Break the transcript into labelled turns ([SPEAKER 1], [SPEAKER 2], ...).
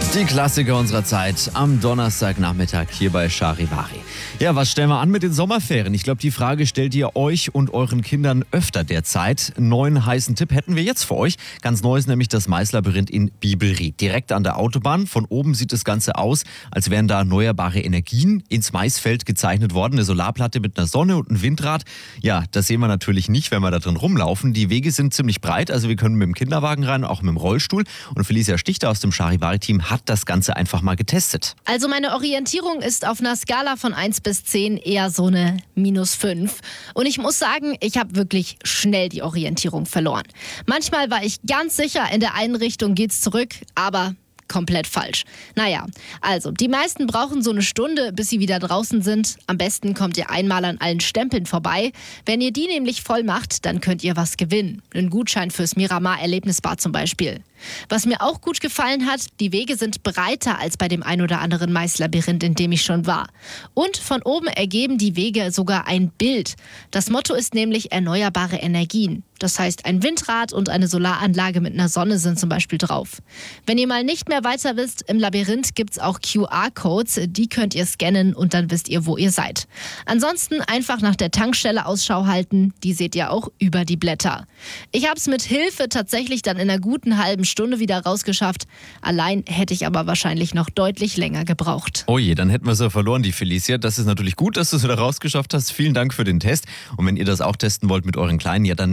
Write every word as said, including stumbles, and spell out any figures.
[SPEAKER 1] Die Klassiker unserer Zeit am Donnerstagnachmittag hier bei Charivari. Ja, was stellen wir an mit den Sommerferien? Ich glaube, die Frage stellt ihr euch und euren Kindern öfter derzeit. Einen neuen heißen Tipp hätten wir jetzt für euch. Ganz neu ist nämlich das Maislabyrinth in Biberried. Direkt an der Autobahn. Von oben sieht das Ganze aus, als wären da erneuerbare Energien ins Maisfeld gezeichnet worden. Eine Solarplatte mit einer Sonne und ein Windrad. Ja, das sehen wir natürlich nicht, wenn wir da drin rumlaufen. Die Wege sind ziemlich breit, also wir können mit dem Kinderwagen rein, auch mit dem Rollstuhl. Und Felicia Stichter aus dem Charivari-Team hat das Ganze einfach mal getestet.
[SPEAKER 2] Also meine Orientierung ist auf einer Skala von eins bis zehn eher so eine minus fünf. Und ich muss sagen, ich habe wirklich schnell die Orientierung verloren. Manchmal war ich ganz sicher, in der einen Richtung geht's zurück, aber komplett falsch. Naja, also die meisten brauchen so eine Stunde, bis sie wieder draußen sind. Am besten kommt ihr einmal an allen Stempeln vorbei. Wenn ihr die nämlich voll macht, dann könnt ihr was gewinnen. Einen Gutschein fürs Miramar Erlebnisbad zum Beispiel. Was mir auch gut gefallen hat, die Wege sind breiter als bei dem ein oder anderen Maislabyrinth, in dem ich schon war. Und von oben ergeben die Wege sogar ein Bild. Das Motto ist nämlich erneuerbare Energien. Das heißt, ein Windrad und eine Solaranlage mit einer Sonne sind zum Beispiel drauf. Wenn ihr mal nicht mehr weiter wisst, im Labyrinth gibt es auch Q R-Codes. Die könnt ihr scannen und dann wisst ihr, wo ihr seid. Ansonsten einfach nach der Tankstelle Ausschau halten. Die seht ihr auch über die Blätter. Ich habe es mit Hilfe tatsächlich dann in einer guten halben Stunde wieder rausgeschafft. Allein hätte ich aber wahrscheinlich noch deutlich länger gebraucht.
[SPEAKER 1] Oh je, dann hätten wir sie verloren, die Felicia. Das ist natürlich gut, dass du es wieder rausgeschafft hast. Vielen Dank für den Test. Und wenn ihr das auch testen wollt mit euren Kleinen, ja dann